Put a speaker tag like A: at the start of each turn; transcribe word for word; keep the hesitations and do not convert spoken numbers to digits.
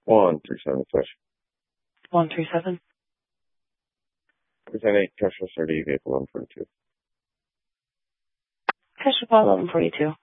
A: One three seven flash.
B: One three seven.
A: Percent eight, cash thirty, vehicle one forty two.
B: Cash eleven forty two.